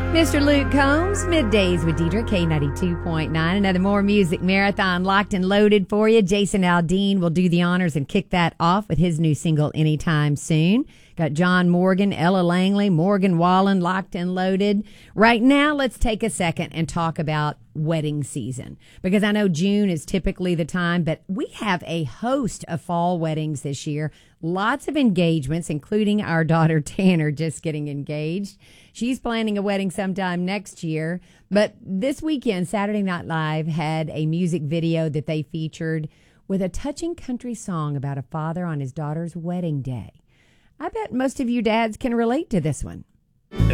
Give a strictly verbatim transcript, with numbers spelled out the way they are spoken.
Mister Luke Combs, Middays with Deidre, K ninety-two point nine. Another More Music Marathon locked and loaded for you. Jason Aldean will do the honors and kick that off with his new single anytime soon. Got John Morgan, Ella Langley, Morgan Wallen locked and loaded. Right now, let's take a second and talk about wedding season, because I know June is typically the time, but we have a host of fall weddings this year. Lots of engagements, including our daughter Tanner just getting engaged. She's planning a wedding sometime next year. But this weekend, Saturday Night Live had a music video that they featured with a touching country song about a father on his daughter's wedding day. I bet most of you dads can relate to this one.